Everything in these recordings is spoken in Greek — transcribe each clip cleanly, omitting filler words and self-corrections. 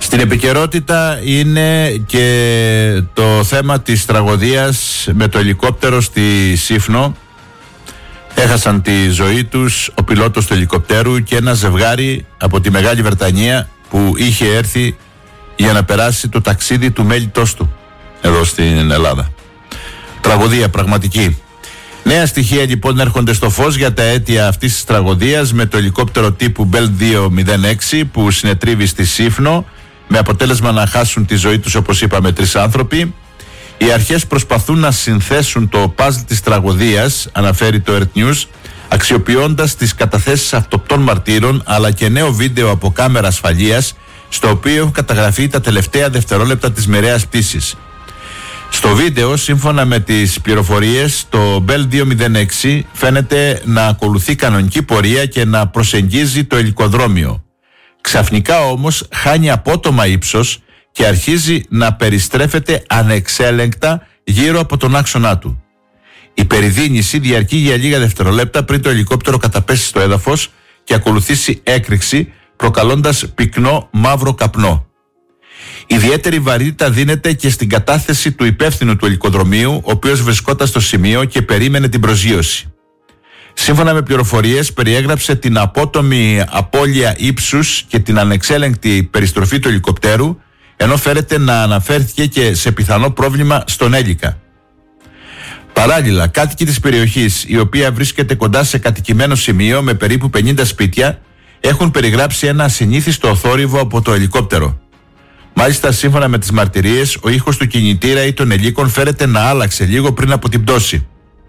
Στην επικαιρότητα είναι και το θέμα της τραγωδίας με το ελικόπτερο στη Σύφνο. Έχασαν τη ζωή τους ο πιλότος του ελικοπτέρου και ένα ζευγάρι από τη Μεγάλη Βρετανία που είχε έρθει για να περάσει το ταξίδι του μέλιτός του εδώ στην Ελλάδα. Τραγωδία πραγματική. Νέα στοιχεία λοιπόν έρχονται στο φως για τα αίτια αυτής της τραγωδίας με το ελικόπτερο τύπου Bell 206 που συνετρίβει στη Σύφνο, με αποτέλεσμα να χάσουν τη ζωή τους, όπως είπαμε, 3 άνθρωποι. Οι αρχές προσπαθούν να συνθέσουν το παζλ της τραγωδίας, αναφέρει το Earth News, αξιοποιώντας τις καταθέσεις αυτοπτών μαρτύρων αλλά και νέο βίντεο από κάμερα ασφαλείας, στο οποίο έχουν καταγραφεί τα τελευταία δευτερόλεπτα της μοιραίας πτήσης. Στο βίντεο, σύμφωνα με τις πληροφορίες, το Bell 206 φαίνεται να ακολουθεί κανονική πορεία και να προσεγγίζει το ελικοδρόμιο. Ξαφνικά όμως χάνει απότομα ύψος και αρχίζει να περιστρέφεται ανεξέλεγκτα γύρω από τον άξονά του. Η περιδίνηση διαρκεί για λίγα δευτερόλεπτα πριν το ελικόπτερο καταπέσει στο έδαφος και ακολουθήσει έκρηξη, προκαλώντας πυκνό μαύρο καπνό. Ιδιαίτερη βαρύτητα δίνεται και στην κατάθεση του υπεύθυνου του ελικοδρομίου, ο οποίος βρισκόταν στο σημείο και περίμενε την προσγείωση. Σύμφωνα με πληροφορίες, περιέγραψε την απότομη απώλεια ύψους και την ανεξέλεγκτη περιστροφή του ελικοπτέρου, ενώ φέρεται να αναφέρθηκε και σε πιθανό πρόβλημα στον έλικα. Παράλληλα, κάτοικοι της περιοχής, η οποία βρίσκεται κοντά σε κατοικημένο σημείο με περίπου 50 σπίτια, έχουν περιγράψει ένα ασυνήθιστο θόρυβο από το ελικόπτερο. Μάλιστα, σύμφωνα με τις μαρτυρίες, ο ήχος του κινητήρα ή των ελίκων φέρεται να άλλαξε λίγο πριν από την πτώση.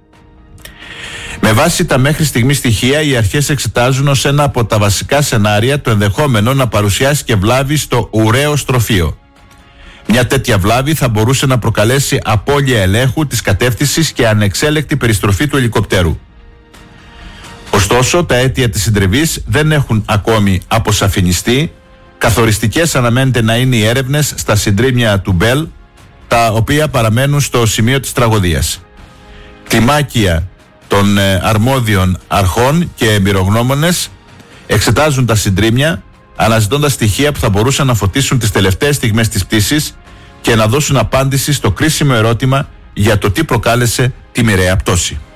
Με βάση τα μέχρι στιγμή στοιχεία, οι αρχές εξετάζουν ως ένα από τα βασικά σενάρια το ενδεχόμενο να παρουσιάσει και βλάβη στο ουραίο στροφείο. Μια τέτοια βλάβη θα μπορούσε να προκαλέσει απώλεια ελέγχου της κατεύθυνσης και ανεξέλεκτη περιστροφή του ελικοπτέρου. Ωστόσο, τα αίτια της συντριβής δεν έχουν ακόμη αποσαφινιστεί. Καθοριστικές αναμένεται να είναι οι έρευνες στα συντρίμμια του Bell, τα οποία παραμένουν στο σημείο της τραγωδίας. Κλιμάκια των αρμόδιων αρχών και εμπειρογνώμονες εξετάζουν τα συντρίμμια, αναζητώντας στοιχεία που θα μπορούσαν να φωτίσουν τις τελευταίες στιγμές της πτήσης και να δώσουν απάντηση στο κρίσιμο ερώτημα για το τι προκάλεσε τη μοιραία πτώση.